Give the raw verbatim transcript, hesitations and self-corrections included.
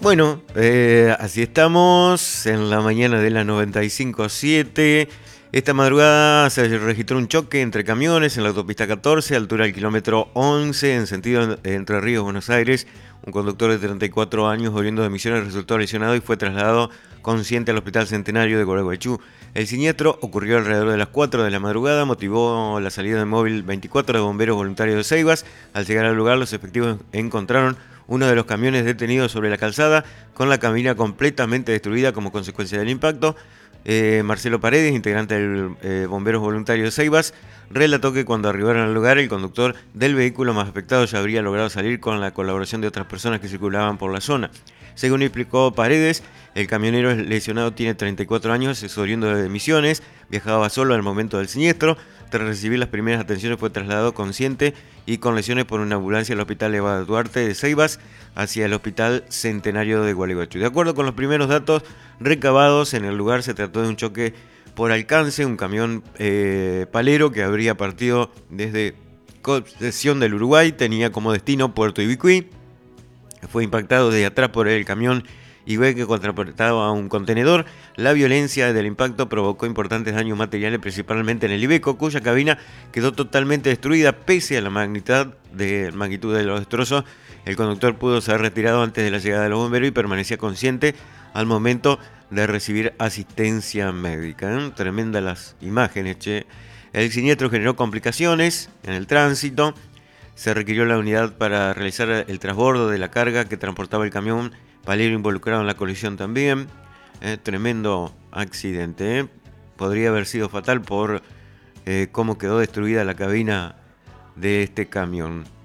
Bueno, eh, así estamos en la mañana de la noventa y cinco punto siete. Esta madrugada se registró un choque entre camiones en la autopista catorce, altura del kilómetro once, en sentido Entre Ríos, Buenos Aires. Un conductor de treinta y cuatro años, volviendo de Misiones, resultó lesionado y fue trasladado consciente al Hospital Centenario de Gualeguaychú. El siniestro ocurrió alrededor de las cuatro de la madrugada, motivó la salida del móvil veinticuatro de bomberos voluntarios de Ceibas. Al llegar al lugar, los efectivos encontraron uno de los camiones detenidos sobre la calzada, con la cabina completamente destruida como consecuencia del impacto. Eh, Marcelo Paredes, integrante del eh, Bomberos Voluntarios de Ceibas, relató que cuando arribaron al lugar, el conductor del vehículo más afectado ya habría logrado salir con la colaboración de otras personas que circulaban por la zona. Según explicó Paredes, el camionero lesionado tiene treinta y cuatro años, es oriundo de Misiones, viajaba solo al momento del siniestro. Tras recibir las primeras atenciones fue trasladado consciente y con lesiones por una ambulancia al Hospital Eva Duarte de Ceibas hacia el Hospital Centenario de Gualeguaychú. De acuerdo con los primeros datos recabados, en el lugar se trató de un choque por alcance, un camión eh, palero que habría partido desde Concepción del Uruguay, tenía como destino Puerto Ibicuí. Fue impactado desde atrás por el camión y ve que contraportaba a un contenedor. La violencia del impacto provocó importantes daños materiales, principalmente en el Iveco, cuya cabina quedó totalmente destruida. Pese a la magnitud de, magnitud de los destrozos, el conductor pudo ser retirado antes de la llegada de los bomberos y permanecía consciente al momento de recibir asistencia médica. ¿Eh? Tremendas las imágenes, che. El siniestro generó complicaciones en el tránsito. Se requirió la unidad para realizar el transbordo de la carga que transportaba el camión palero involucrado en la colisión también. Eh, tremendo accidente. ¿eh? Podría haber sido fatal por eh, cómo quedó destruida la cabina de este camión.